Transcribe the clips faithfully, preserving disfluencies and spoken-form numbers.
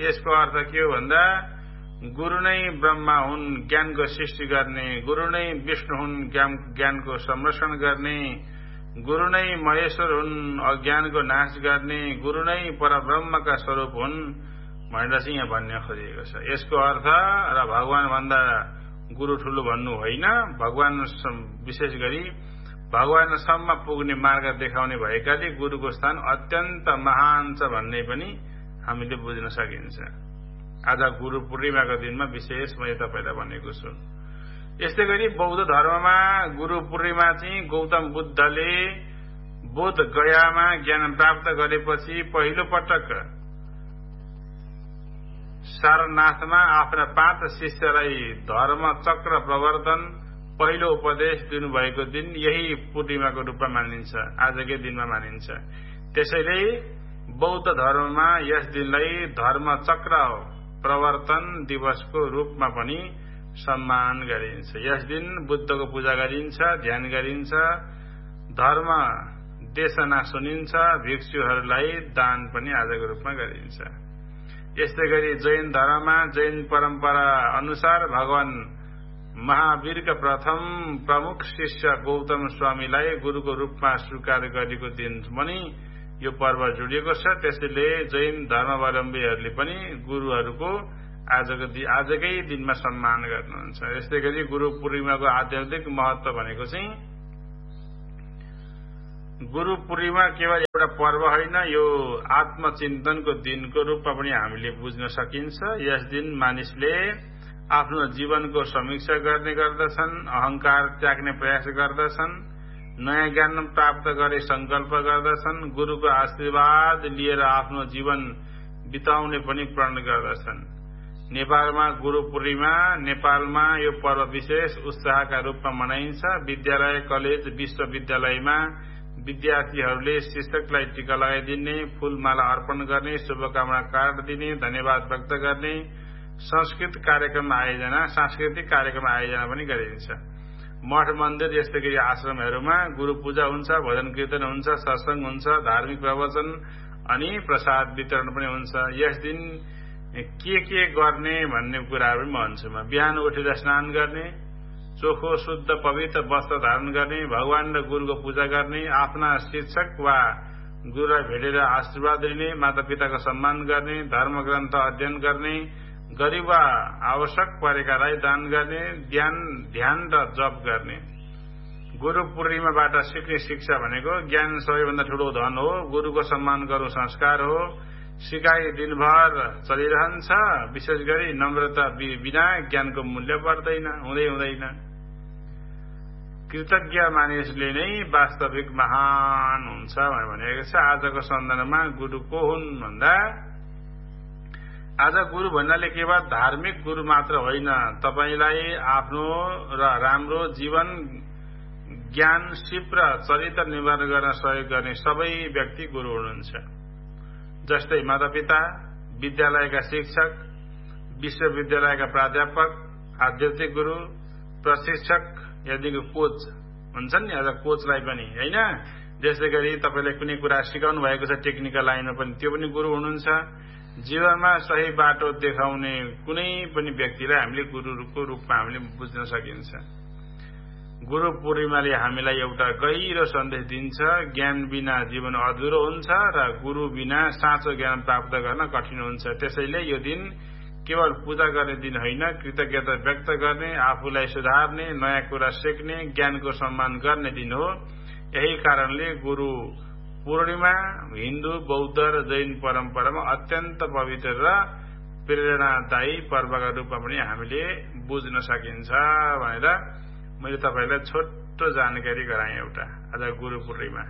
यसको अर्थ के हो भन्दा गुरु नै ब्रह्मा हुन् ज्ञानको सृष्टि गर्ने, गुरु नै विष्णु हुन् ज्ञानको संरक्षण गर्ने, गुरु नै महेश्वर हुन् अज्ञानको नाश गर्ने, गुरु नै परब्रह्मका स्वरूप हुन् भनेर चाहिँ यहाँ भन्न खोजिएको छ। यसको अर्थ र भगवान भन्दा गुरु ठुलो भन्नु होइन, भगवान विशेष गरी भगवानसम्म पुग्ने मार्ग देखाउने भएकाले गुरुको स्थान अत्यन्त महान छ भन्ने पनि हामीले बुझ्न सकिन्छ। आज गुरु पूर्णिमाको दिनमा विशेष मैले तपाईलाई भनेको छु। यस्तै गरी बौद्ध धर्ममा गुरु पूर्णिमा चाहिँ गौतम बुद्धले बोध गयामा ज्ञान प्राप्त गरेपछि पहिलो पटक सारनाथमा आफ्ना पाँच शिष्यलाई धर्म चक्र प्रवर्तन पहिलो उपदेश दिनुभएको दिन यही पूर्णिमाको रूपमा मानिन्छ, आजकै दिनमा मानिन्छ। त्यसैले बौद्ध धर्ममा यस दिनलाई धर्म चक्र प्रवर्तन दिवसको रूपमा पनि सम्मान गरिन्छ। यस दिन बुद्धको पूजा गरिन्छ, ध्यान गरिन्छ, धर्म देशना सुनिन्छ, भिक्षुहरूलाई दान पनि आजको रूपमा गरिन्छ। यस्तै गरी जैन धर्ममा जैन परम्परा अनुसार भगवान महावीरका प्रथम प्रमुख शिष्य गौतम स्वामीलाई गुरुको रूपमा स्वीकार गरेको दिन पनि यो पर्व जोडिएको छ। त्यसैले जैन धर्मावलम्बीहरूले पनि गुरुहरूको आजको आजकै दिनमा सम्मान गर्नुहुन्छ। यस्तै गरी गुरु पूर्णिमाको आध्यात्मिक महत्व भनेको चाहिँ गुरु पूर्णिमा केवल एउटा पर्व होइन, यो आत्मचिन्तनको दिनको रूपमा पनि हामीले बुझ्न सकिन्छ। यस दिन मानिसले आफ्नो जीवनको समीक्षा गर्ने गर्दछन्, अहंकार त्याग्ने प्रयास गर्दछन्, नयाँ ज्ञान प्राप्त गरे संकल्प गर्दछन्, गुरुको आशीर्वाद लिएर आफ्नो जीवन बिताउने पनि प्रण गर्दछन्। नेपालमा गुरु पूर्णिमा नेपालमा यो पर्व विशेष उत्साहका रूपमा मनाइन्छ। विद्यालय, कलेज, विश्वविद्यालयमा विद्यार्थीहरूले शिक्षकलाई टीका लगाइदिने, फूलमाला अर्पण गर्ने, शुभकामना कार्ड दिने, धन्यवाद व्यक्त गर्ने, संस्कृत कार्यक्रम आयोजना सांस्कृतिक कार्यक्रम आयोजना पनि गरिन्छ। मठ मन्दिर यस्तै गरी आश्रमहरूमा गुरु पूजा हुन्छ, भजन कीर्तन हुन्छ, सत्संग हुन्छ, धार्मिक प्रवचन अनि प्रसाद वितरण पनि हुन्छ। यस दिन के के गर्ने भन्ने कुराहरू म भन्छु। म बिहान उठेर स्नान गर्ने, चोखो शुद्ध पवित्र वस्त्र धारण गर्ने, भगवान र गुरुको पूजा गर्ने, आफ्ना शिक्षक वा गुरुलाई भेटेर आशीर्वाद दिने, मातापिताको सम्मान गर्ने, धर्म ग्रन्थ अध्ययन गर्ने, गरीब वा आवश्यक परेकालाई दान गर्ने, ध्यान ध्यान र जप गर्ने। गुरु पूर्णिमाबाट सिक्ने शिक्षा भनेको ज्ञान सबैभन्दा ठूलो धन हो, गुरुको सम्मान गर्नु संस्कार हो, सिकाइ दिनभर चलिरहन्छ। विशेष गरी नम्रता बिना ज्ञानको मूल्य बढ्दैन, हुँदै हुँदैन। कृतज्ञ मानिसले नै वास्तविक महान हुन्छ भनेको छ। आजको सन्दर्भमा गुरु को हुन् भन्दा आज गुरु भन्नाले केवल धार्मिक गुरु मात्र होइन, तपाईलाई आफ्नो र राम्रो जीवन ज्ञान सिप र चरित्र निर्माण गर्न सहयोग गर्ने सबै व्यक्ति गुरु हुनुहुन्छ। जस्तै मातापिता, विद्यालयका शिक्षक, विश्वविद्यालयका प्राध्यापक, आध्यात्मिक गुरु, प्रशिक्षक, यदिको कोच हुन्छन् नि, आज कोचलाई पनि होइन। त्यसै गरी तपाईले कुनै कुरा सिकाउनु भएको छ टेक्निकल लाइनमा पनि त्यो पनि गुरु हुनुहुन्छ। जीवनमा सही बाटो देखाउने कुनै पनि व्यक्तिलाई हामीले गुरुको रूपमा हामीले बुझ्न सकिन्छ। गुरु पूर्णिमाले हामीलाई एउटा गहिरो सन्देश दिन्छ, ज्ञान बिना जीवन अधुरो हुन्छ र गुरु बिना साँचो ज्ञान प्राप्त गर्न कठिन हुन्छ। त्यसैले यो दिन केवल पूजा गर्ने दिन होइन, कृतज्ञता व्यक्त गर्ने, आफूलाई सुधार्ने, नयाँ कुरा सिक्ने, ज्ञानको सम्मान गर्ने दिन हो। यही कारणले गुरु पूर्णिमा हिन्दू, बौद्ध र जैन परम्परामा अत्यन्त पवित्र र प्रेरणादायी पर्वका रूपमा पनि हामीले बुझ्न सकिन्छ भनेर मैले तपाईलाई छोटो जानकारी गराएँ। एउटा आज गुरु पूर्णिमा।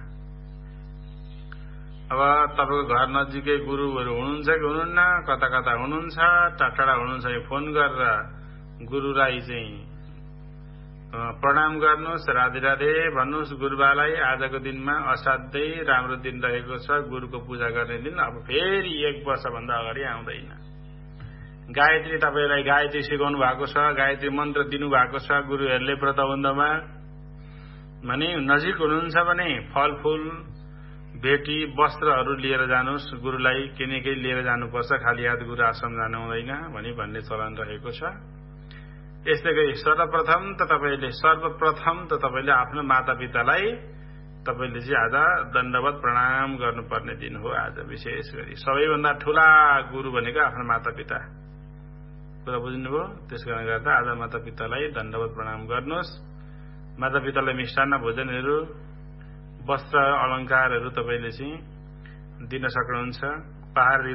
अब तपाईको घर नजिकै गुरुहरू हुनुहुन्छ कि हुनुहुन्न, कता कता हुनुहुन्छ, टाढा हुनुहुन्छ भने फोन गरेर गुरुलाई चाहिँ प्रणाम गर्नुहोस्, राधे राधे भन्नुहोस् गुरुबालाई। आजको दिनमा असाध्यै राम्रो दिन रहेको छ, गुरुको पूजा गर्ने दिन। अब फेरि एक वर्षभन्दा अगाडि आउँदैन। गायत्री तपाईलाई गायत्री सिकाउनु भएको छ, गायत्री मन्त्र दिनु भएको छ गुरुहरूले व्रतबन्धमा भने नजिक हुनुहुन्छ भने फलफूल भेटी वस्त्रहरू लिएर जानुहोस्, गुरुलाई केही केही लिएर जानुपर्छ, खाली हात गुरु आश्रम जानु हुँदैन भनी भन्ने चलन रहेको छ। यस्तै गरी सर्वप्रथम त तपाईँले सर्वप्रथम त तपाईँले आफ्नो मातापितालाई तपाईँले चाहिँ आज दण्डवत प्रणाम गर्नुपर्ने दिन हो। आज विशेष गरी सबैभन्दा ठूला गुरु भनेको आफ्नो मातापिता, कुरा बुझ्नुभयो। त्यस कारणले गर्दा आज मातापितालाई दण्डवत प्रणाम गर्नुहोस्। मातापितालाई मिष्टान्न भोजनहरू, वस्त्र अलङ्कारहरू तपाईँले चाहिँ दिन सक्नुहुन्छ, उपहार दिन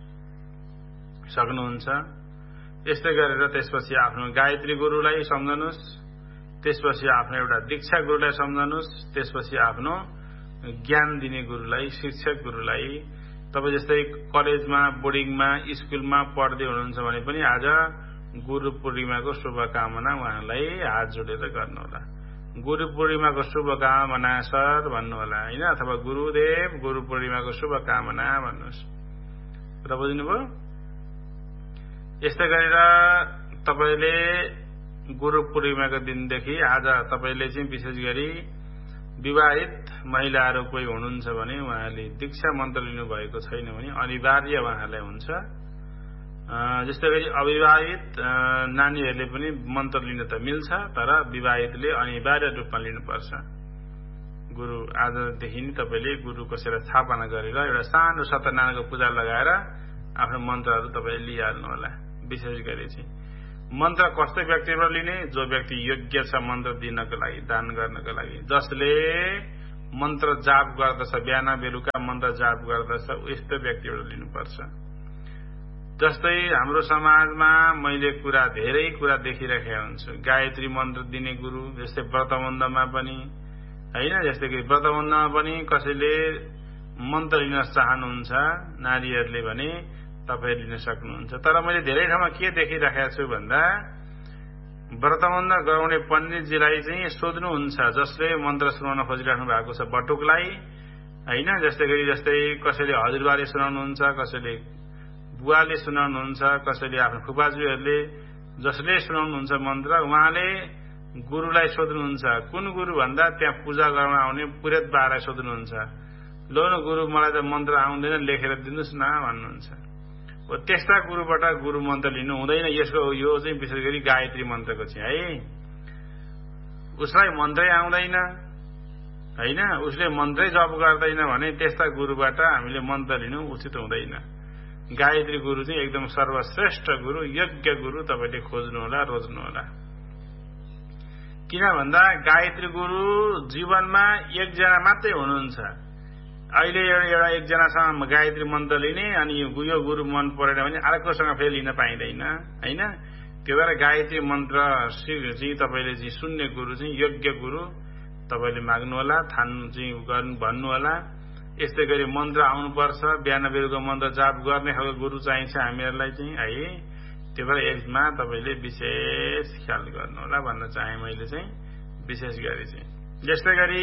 सक्नुहुन्छ। यस्तै गरेर त्यसपछि आफ्नो गायत्री गुरुलाई सम्झनुहोस्, त्यसपछि आफ्नो एउटा दीक्षा गुरुलाई सम्झनुहोस्, त्यसपछि आफ्नो ज्ञान दिने गुरुलाई, शिक्षक गुरुलाई। तपाईँ जस्तै कलेजमा, बोर्डिङमा, स्कुलमा पढ्दै हुनुहुन्छ भने पनि आज गुरु पूर्णिमाको शुभकामना उहाँलाई हात जोडेर गर्नुहोला। गुरु पूर्णिमाको शुभकामना सर भन्नुहोला होइन, अथवा गुरुदेव गुरु पूर्णिमाको शुभकामना भन्नुहोस्। र बुझ्नुभयो। यस्तै गरेर तपाईँले गुरु पूर्णिमाको दिनदेखि आज तपाईँले चाहिँ विशेष गरी विवाहित महिलाहरू कोही हुनुहुन्छ भने उहाँले दीक्षा मन्त्र लिनु भएको छैन भने अनिवार्य उहाँलाई हुन्छ। जस्तै गरी अविवाहित नानीहरूले पनि मन्त्र लिन त मिल्छ, तर विवाहितले अनिवार्य रूपमा लिनुपर्छ। गुरु आजदेखि नै तपाईँले गुरु कसैलाई स्थापना गरेर एउटा सानो सत्यनारायणको पूजा लगाएर आफ्नो मन्त्रहरू तपाईँले लिइहाल्नु होला। विशेष गरी चाहिँ मन्त्र कस्तो व्यक्तिबाट लिने? जो व्यक्ति योग्य छ मन्त्र दिनको लागि, दान गर्नको लागि, जसले मन्त्र जाप गर्दछ, बिहान बेलुका मन्त्र जाप गर्दछ, यस्तो व्यक्तिबाट लिनुपर्छ। जस्तै हाम्रो समाजमा मैले कुरा धेरै कुरा देखिरहेको हुन्छु। गायत्री मन्त्र दिने गुरु, जस्तै व्रतबन्धमा पनि होइन, जस्तै कि व्रतबन्धमा पनि कसैले मन्त्र लिन चाहनुहुन्छ नारीहरूले भने तपाईँ लिन सक्नुहुन्छ। तर मैले धेरै ठाउँमा के देखिरहेको छु भन्दा व्रतबन्ध गराउने पण्डितजीलाई चाहिँ सोध्नुहुन्छ, जसले मन्त्र सुनाउन खोजिराख्नु भएको छ बटुकलाई होइन। जस्तै गरी जस्तै कसैले हजुरबाले सुनाउनुहुन्छ, कसैले बुवाले सुनाउनुहुन्छ, कसैले आफ्नो फुपाजुहरूले जसले सुनाउनुहुन्छ मन्त्र, उहाँले गुरुलाई सोध्नुहुन्छ। कुन गुरु भन्दा त्यहाँ पूजा गर्न आउने पुरोहित बालाई सोध्नुहुन्छ, लो न गुरु मलाई त मन्त्र आउँदैन, लेखेर दिनुहोस् न भन्नुहुन्छ। हो त्यस्ता गुरुबाट गुरु मन्त्र लिनु हुँदैन। यसको यो चाहिँ विशेष गरी गायत्री मन्त्रको चाहिँ है, उसलाई मन्त्रै आउँदैन होइन, उसले मन्त्रै जप गर्दैन भने त्यस्ता गुरुबाट हामीले मन्त्र लिनु उचित हुँदैन। गायत्री गुरु चाहिँ एकदम सर्वश्रेष्ठ गुरु, योग्य गुरु तपाईँले खोज्नुहोला, रोज्नुहोला। किन भन्दा गायत्री गुरु जीवनमा एकजना मात्रै हुनुहुन्छ। अहिले एउटा एकजनासँग गायत्री मन्त्र लिने अनि यो गुरु मन परेन भने अर्कोसँग फेरि लिन पाइँदैन होइन। त्यो भएर गायत्री मन्त्र चाहिँ तपाईँले चाहिँ सुन्ने गुरु चाहिँ योग्य गुरु तपाईँले माग्नुहोला, थान्नु चाहिँ गर्नु भन्नुहोला। यस्तै गरी मन्त्र आउनुपर्छ, बिहान बेलुका मन्त्र जाप गर्ने खालको गुरु चाहिन्छ हामीहरूलाई चाहिँ है। त्यो भएर यसमा तपाईँले विशेष ख्याल गर्नुहोला भन्न चाहे मैले चाहिँ विशेष गरी चाहिँ। जस्तै गरी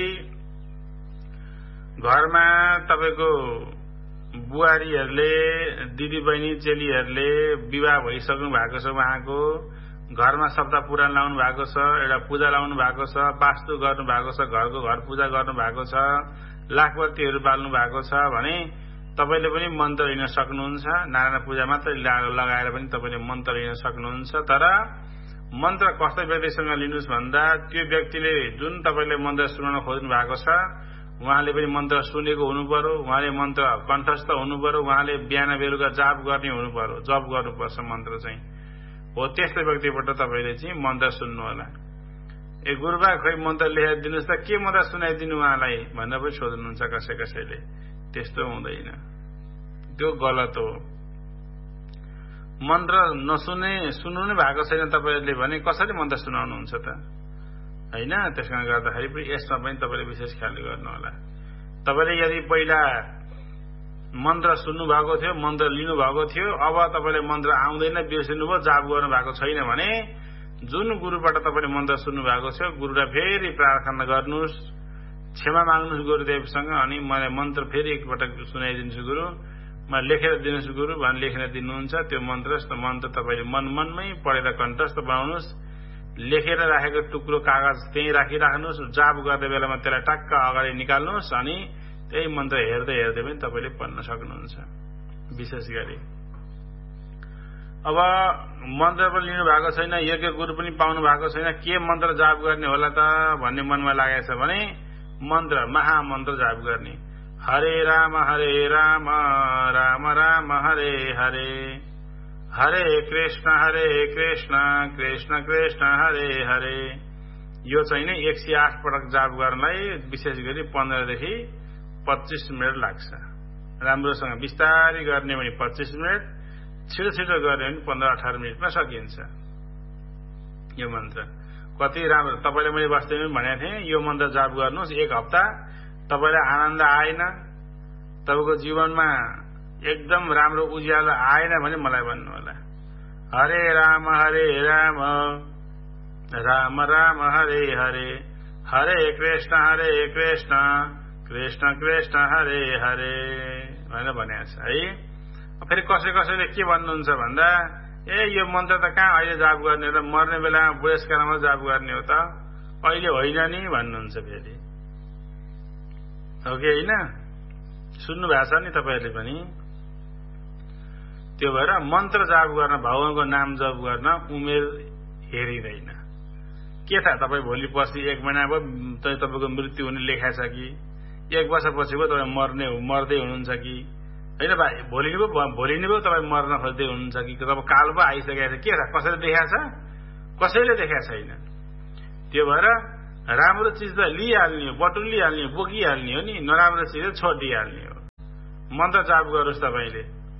घरमा तपाईँको बुहारीहरूले, दिदी बहिनी चेलीहरूले विवाह भइसक्नु भएको छ, उहाँको घरमा सप्ताह पुराण लाउनु भएको छ, एउटा पूजा लाउनु भएको छ, वास्तु गर्नु भएको छ, घरको घर पूजा गर्नु भएको छ, लाखपतिहरू बाल्नु भएको छ भने तपाईँले पनि मन्त्र लिन सक्नुहुन्छ। नारायण पूजा मात्रै लगाएर पनि तपाईँले मन्त्र लिन सक्नुहुन्छ। तर मन्त्र कस्तो व्यक्तिसँग लिनुहोस् भन्दा त्यो व्यक्तिले जुन तपाईँले मन्त्र सुनाउन खोज्नु भएको छ उहाँले पनि मन्त्र सुनेको हुनु पर्यो, उहाँले मन्त्र कण्ठस्थ हुनु पर्यो, उहाँले बिहान बेलुका जाप गर्ने हुनु पर्यो, जप गर्नुपर्छ मन्त्र चाहिँ। हो त्यस्तो व्यक्तिबाट तपाईँले चाहिँ मन्त्र सुन्नु होला। ए गुरुबा खै मन्त्र लेखेर दिनुहोस् त, के मन्त्र सुनाइदिनु उहाँलाई भनेर पनि सोध्नुहुन्छ कसै कसैले। त्यस्तो हुँदैन, त्यो गलत हो। मन्त्र नसुने सुन्नु नै भएको छैन तपाईँहरूले भने कसरी मन्त्र सुनाउनुहुन्छ त होइन। त्यस कारणले गर्दाखेरि पनि यसमा पनि तपाईँले विशेष ख्याल गर्नु होला। तपाईँले यदि पहिला मन्त्र सुन्नु भएको थियो, मन्त्र लिनु भएको थियो, अब तपाईँले मन्त्र आउँदैन, बिर्सिनुभयो, जाप गर्नु भएको छैन भने जुन गुरुबाट तपाईँले मन्त्र सुन्नु भएको थियो गुरुलाई फेरि प्रार्थना गर्नुहोस्, क्षमा माग्नुहोस् गुरुदेवसँग, अनि मलाई मन्त्र फेरि एकपटक सुनाइदिन्छु गुरु, म लेखेर दिनुहोस् गुरु भनेर लेखेर दिनुहुन्छ। त्यो मन्त्र मन्त्र तपाईँले मन मनमै पढेर कण्ठस्थ बनाउनुहोस्, लेखेर राखेको टुक्रो कागज त्यहीँ राखिराख्नुहोस्, जाप गर्ने बेलामा त्यसलाई टक्क अगाडि निकाल्नुहोस्, अनि यही मन्त्र हेर्दै हेर्दै पनि तपाईँले पढ्न सक्नुहुन्छ। विशेष गरी अब मन्त्र पनि लिनु भएको छैन, यज्ञ गुरु पनि पाउनु भएको छैन, के मन्त्र जाप गर्ने होला त भन्ने मनमा लागेको छ भने मन्त्र महामन्त्र जाप गर्ने। हरे राम हरे राम राम राम हरे हरे, हरे कृष्ण हरे कृष्ण कृष्ण कृष्ण हरे हरे। यो चाहिँ नि एक सय आठ पटक जाप गर्नलाई विशेष गरी पन्ध्रदेखि पच्चिस मिनट लाग्छ। राम्रोसँग बिस्तारै गर्ने भने पच्चिस मिनट, छिटो छिटो गर्ने भने पन्ध्र अठार मिनटमा सकिन्छ यो मन्त्र। कति राम्रो, तपाईँले मैले वास्तवमै भनेको थिएँ यो मन्त्र जाप गर्नुहोस् एक हप्ता, तपाईँलाई आनन्द आएन, तपाईँको जीवनमा एकदम राम्रो उज्यालो आएन भने मलाई भन्नु होला। हरे राम हरे राम राम राम हरे हरे, हरे कृष्ण हरे कृष्ण कृष्ण कृष्ण हरे हरे भनेर भनेको छ है। फेरि कसै कसैले के भन्नुहुन्छ भन्दा ए यो मन्त्र त कहाँ अहिले जाप गर्ने र मर्ने बेलामा बुढेसकालमा जाप गर्ने हो त, अहिले होइन नि भन्नुहुन्छ। फेरि हो कि होइन, सुन्नु भएको छ नि तपाईँहरूले पनि। त्यो भएर मन्त्र जाप गर्न, भगवानको नाम जप गर्न उमेर हेरिँदैन। के थाहा तपाईँ भोलि पछि एक महिना भयो तपाईँको मृत्यु हुने लेखा छ कि, एक वर्षपछि पो तपाईँ मर्ने मर्दै हुनुहुन्छ कि होइन, भाइ भोलि नै पो भोलि नै पो तपाईँ मर्न खोज्दै हुनुहुन्छ कि तपाईँ काल पो आइसकेको छ। के थाहा कसैले देखाएको छ, कसैले देखाएको छैन। त्यो भएर राम्रो चिज त लिइहाल्ने हो, बटुलिहाल्ने हो, बोकिहाल्ने हो नि, नराम्रो चिज छोडिदिइहाल्ने हो। मन्त्र जाप गर्नुहोस्, तपाईँले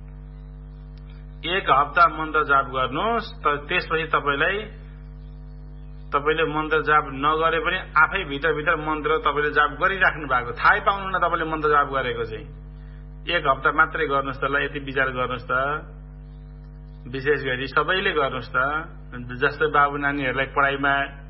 एक हप्ता मन्त्र जाप गर्नुहोस्, त्यसपछि तपाईँलाई तपाईँले मन्त्र जाप नगरे पनि आफै भित्रभित्र मन्त्र तपाईँले जाप गरिराख्नु भएको थाहै पाउनु न तपाईँले मन्त्र जाप गरेको चाहिँ। एक हप्ता मात्रै गर्नुहोस् त ल, यति विचार गर्नुहोस् त। विशेष गरी सबैले गर्नुहोस् त। जस्तै बाबु नानीहरूलाई पढाइमा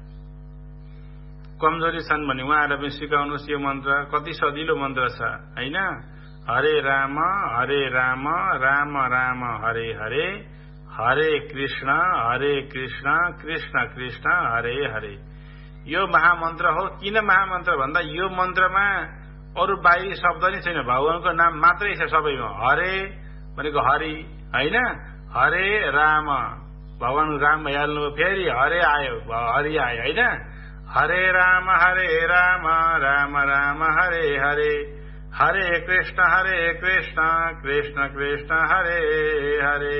कमजोरी छन् भने उहाँहरूलाई पनि सिकाउनुहोस् यो मन्त्र, कति सजिलो मन्त्र छ होइन। हरे राम हरे राम राम राम हरे हरे, हरे कृष्ण हरे कृष्ण कृष्ण कृष्ण हरे हरे। यो महामन्त्र हो। किन महामन्त्र भन्दा यो मन्त्रमा अरू बाहिरी शब्द नै छैन, भगवानको नाम मात्रै छ सबैमा। हरे भनेको हरि होइन, हरे राम भगवान राम भइहाल्नु, फेरि हरे आयो हरि आयो होइन। हरे राम हरे राम राम राम हरे हरे, हरे कृष्ण हरे कृष्ण कृष्ण कृष्ण हरे हरे।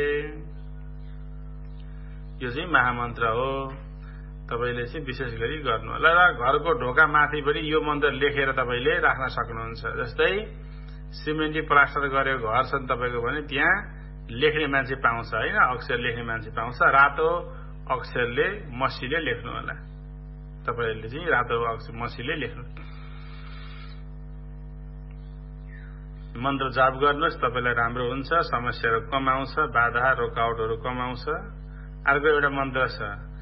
यो चाहिँ महामन्त्र हो। तपाईँले चाहिँ विशेष गरी गर्नु होला र घरको ढोका माथि पनि यो मन्त्र लेखेर तपाईँले राख्न सक्नुहुन्छ। जस्तै सिमेन्टी प्लास्टर गरेको घर छन् तपाईँको भने त्यहाँ लेख्ने मान्छे पाउँछ होइन, अक्षर लेख्ने मान्छे पाउँछ। रातो अक्षरले मसीले लेख्नु होला, तपाईँहरूले चाहिँ रातो अक्षर मसीले लेख्नु। मन्त्र जाप गर्नुहोस्, तपाईँलाई राम्रो हुन्छ, समस्याहरू कम आउँछ, बाधा रोकावटहरू कम आउँछ। अर्को एउटा मन्त्र छ,